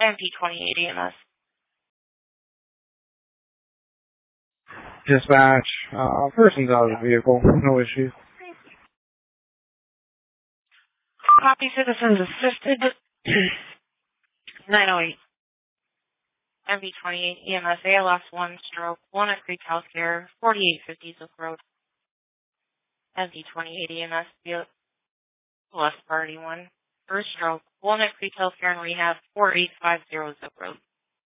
MP28 EMS. Dispatch, person's out of the vehicle. No issues. Copy, citizens assisted. 908. MP28 EMS, ALS 1 stroke, Walnut Creek Healthcare, 4850 Zook Road. MP28 EMS, West Party 1. First stroke, Walnut Creek Healthcare and Rehab, 4850 Zook Road.